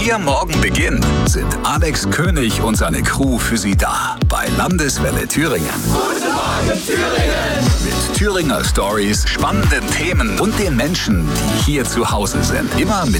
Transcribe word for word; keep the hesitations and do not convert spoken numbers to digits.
Ihr Morgen beginnt, sind Alex König und seine Crew für Sie da. Bei Landeswelle Thüringen. Guten Morgen, Thüringen! Mit Thüringer Stories, spannenden Themen und den Menschen, die hier zu Hause sind. Immer mit